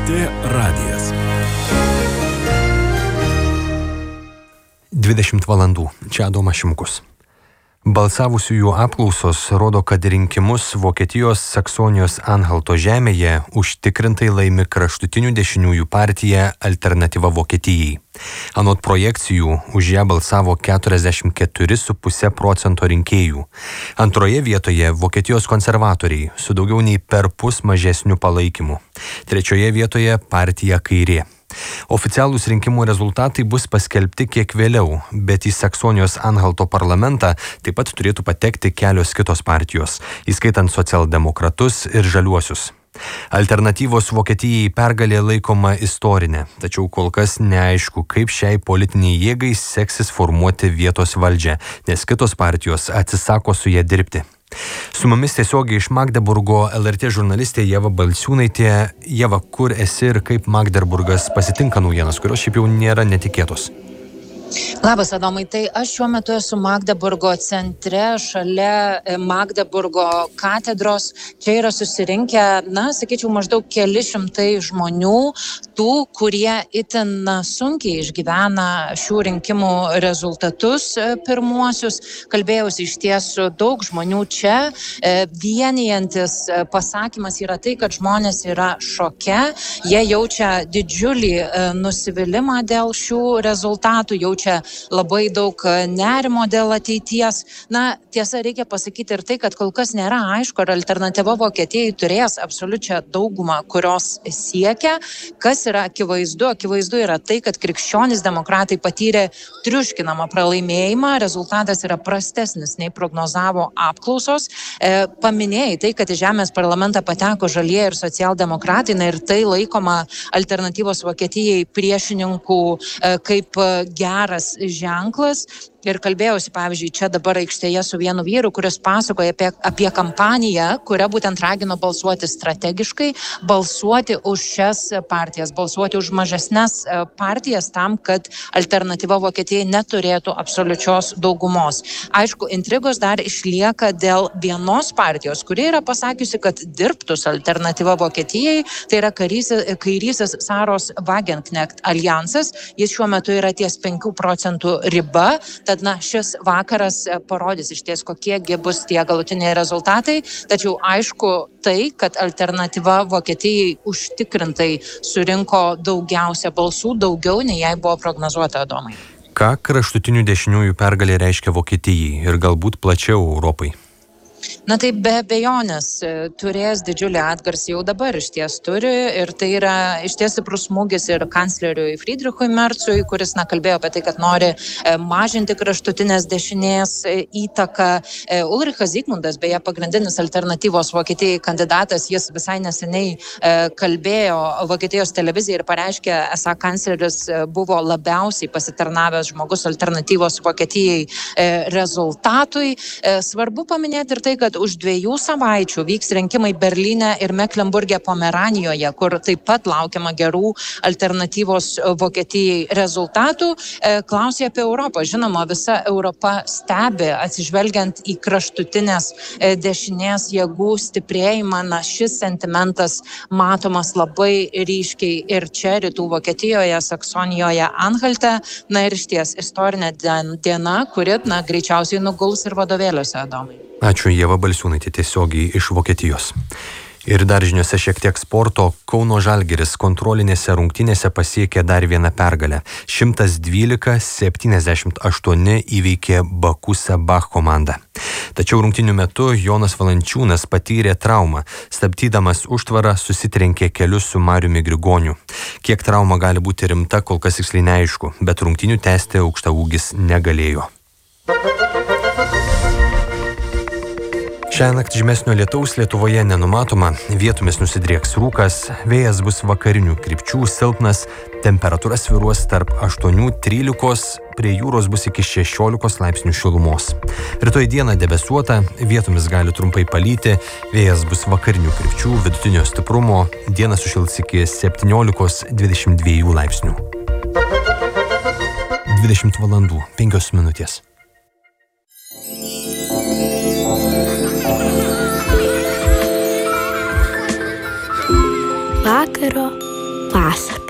LRT radijas. 20 valandų. Čia Adomas Šimkus. Balsavusiųjų apklausos rodo, kad rinkimus Vokietijos Saksonijos Anhalto žemėje užtikrintai laimi kraštutinių dešiniųjų partija Alternatyva Vokietijai. Anot projekcijų už ją balsavo 44,5% rinkėjų. Antroje vietoje Vokietijos konservatoriai su daugiau nei perpus mažesniu palaikymu. Trečioje vietoje partija Kairė. Oficialūs rinkimų rezultatai bus paskelbti kiek vėliau, bet į Saksonijos Anhalto parlamentą taip pat turėtų patekti kelios kitos partijos, įskaitant socialdemokratus ir žaliuosius. Alternatyvos Vokietijai pergalė laikoma istorinė, tačiau kol kas neaišku, kaip šiai politiniai jėgai seksis formuoti vietos valdžią, nes kitos partijos atsisako su ja dirbti. Su mumis tiesiogiai iš Magdeburgo LRT žurnalistė Ieva Balsiūnaitė. Ieva, kur esi ir kaip Magdeburgas pasitinka naujienas, kurios šiaip jau nėra netikėtos? Labas, Adomai. Tai aš šiuo metu esu Magdeburgo centre, šalia Magdeburgo katedros. Čia yra susirinkę, sakyčiau, maždaug keli šimtai žmonių, tų, kurie itin sunkiai išgyvena šių rinkimų rezultatus pirmuosius. Kalbėjausi iš ties su daug žmonių čia. Vienijantis pasakymas yra tai, kad žmonės yra šoke. Jie jaučia didžiulį nusivylimą dėl šių rezultatų, jaučia labai daug nerimo dėl ateities. Tiesa, reikia pasakyti ir tai, kad kol kas nėra aišku, ar Alternatyva Vokietijai turės absoliučią daugumą, kurios siekia. Kas yra akivaizdu? Akivaizdu yra tai, kad krikščionys demokratai patyrė triuškinamą pralaimėjimą. Rezultatas yra prastesnis nei prognozavo apklausos. Paminėjai tai, kad į Žemės parlamentą pateko žalieji ir socialdemokratai, ir tai laikoma Alternatyvos Vokietijai priešininkų kaip geras ženklas. Ir kalbėjausi, pavyzdžiui, čia dabar aikštėje su vienu vyru, kuris pasakoja apie kampaniją, kurią būtent ragino balsuoti strategiškai, balsuoti už šias partijas, balsuoti už mažesnes partijas tam, kad Alternatyva Vokietijai neturėtų absoliučios daugumos. Aišku, intrigos dar išlieka dėl vienos partijos, kuri yra pasakiusi, kad dirbtų su Alternatyva Vokietijai, tai yra kairysis Saros Wagenknecht alijansas. Jis šiuo metu yra ties 5% riba. Tad šis vakaras parodys iš ties, kokiegi bus tie galutiniai rezultatai. Tačiau aišku tai, kad Alternatyva Vokietijai užtikrintai surinko daugiausia balsų, daugiau nei jai buvo prognozuota, Adomai. Ką kraštutinių dešiniųjų pergalė reiškia Vokietijai ir galbūt plačiau Europai? Tai be abejonės turės didžiulį atgarsį, jau dabar iš ties turi, ir tai yra iš ties stiprus smūgis ir kancleriui Friedrichui Merzui, kuris kalbėjo apie tai, kad nori mažinti kraštutinės dešinės įtaką. Ulrichas Zygmundas, beje, pagrindinis Alternatyvos Vokietijai kandidatas, jis visai neseniai kalbėjo Vokietijos televizijai ir pareiškė, esą kancleris buvo labiausiai pasitarnavęs žmogus Alternatyvos Vokietijai rezultatui. Svarbu paminėti ir tai, kad už 2 savaičių vyks rinkimai Berlyne ir Meklenburge Pomeranijoje, kur taip pat laukiama gerų Alternatyvos Vokietijai rezultatų. Klausė apie Europą. Žinoma, visa Europa stebi, atsižvelgiant į kraštutinės dešinės jėgų stiprėjimą. Šis sentimentas matomas labai ryškiai ir čia, rytų Vokietijoje, Saksonijoje, Anhalte. Ir išties istorinė diena, kuri greičiausiai nuguls ir vadovėliuose, Adomai. Ačiū, Ieva Balsiūnaitė, tiesiogiai iš Vokietijos. Ir dar žiniuose šiek tiek sporto. Kauno Žalgiris kontrolinėse rungtynėse pasiekė dar vieną pergalę. 112-78 įveikė Baku Sabah komandą. Tačiau rungtynių metu Jonas Valančiūnas patyrė traumą. Stabdydamas užtvarą susitrenkė kelius su Mariumi Grigoniu. Kiek trauma gali būti rimta, kol kas tiksliai neaišku, bet rungtynių tęsti aukštaūgis negalėjo. Šiąnakt žymesnio lietaus Lietuvoje nenumatoma, vietomis nusidrieks rūkas, vėjas bus vakarinių krypčių silpnas, temperatūra svyruos tarp 8-13, prie jūros bus iki 16 laipsnių šilumos. Rytoj dieną debesuota, vietomis gali trumpai palyti, vėjas bus vakarinių krypčių vidutinio stiprumo, dieną sušils iki 17-22 laipsnių. 20 valandų 5 minutės. Vakaro pasaka.